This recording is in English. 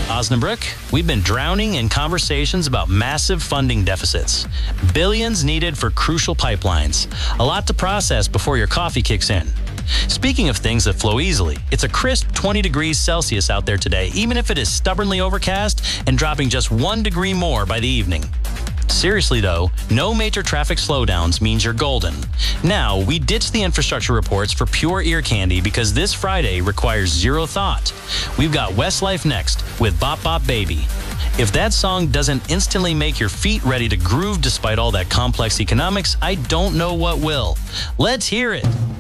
Osnabrück, we've been drowning in conversations about massive funding deficits. Billions needed for crucial pipelines. A lot to process before your coffee kicks in. Speaking of things that flow easily, it's a crisp 20 degrees Celsius out there today, even if it is stubbornly overcast and dropping just 1 degree more by the evening. Seriously though, no major traffic slowdowns means you're golden. Now, we ditched the infrastructure reports for pure ear candy because this Friday requires zero thought. We've got Westlife next with Bop Bop Baby. If that song doesn't instantly make your feet ready to groove despite all that complex economics, I don't know what will. Let's hear it.